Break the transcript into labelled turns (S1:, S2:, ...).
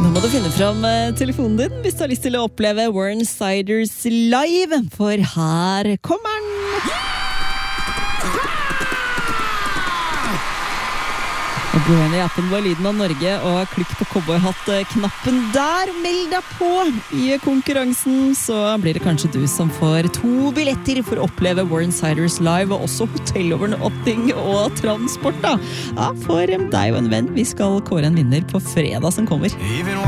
S1: Nå må du finne fram telefonen din hvis du har lyst til å oppleve Warren Siders live, for her kommer den! Og gå inn i appen vår Lyden av Norge og klikk på cowboyhatt-knappen der. Meld deg på i konkurransen, så blir det kanskje du som får 2 billetter for å oppleve Warren Siders live, og også hotellovernatting og transport da. Ja, for deg og en venn. Vi skal kåre en vinner på fredag som kommer.